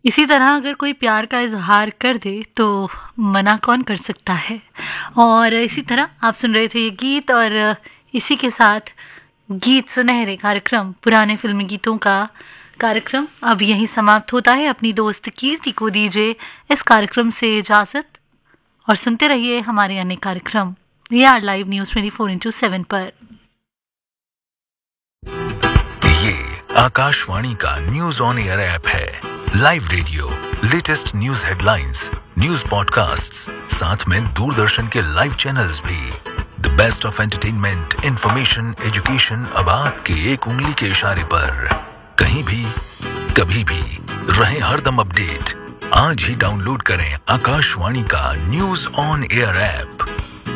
इसी तरह अगर कोई प्यार का इजहार कर दे तो मना कौन कर सकता है। और इसी तरह आप सुन रहे थे ये गीत, और इसी के साथ गीत सुनहरे कार्यक्रम, पुराने फिल्मी गीतों का कार्यक्रम अब यहीं समाप्त होता है। अपनी दोस्त कीर्ति को दीजिए इस कार्यक्रम से इजाजत, और सुनते रहिए हमारे अन्य कार्यक्रम AR लाइव न्यूज 24/7 पर। ये आकाशवाणी का न्यूज ऑन एयर ऐप है। Live radio, latest news headlines, news podcasts, साथ में दूरदर्शन के लाइव चैनल्स भी। The best of entertainment, information, education अब आपके एक उंगली के इशारे पर। कहीं भी, कभी भी, रहे हरदम अपडेट। आज ही डाउनलोड करें आकाशवाणी का न्यूज ऑन एयर ऐप।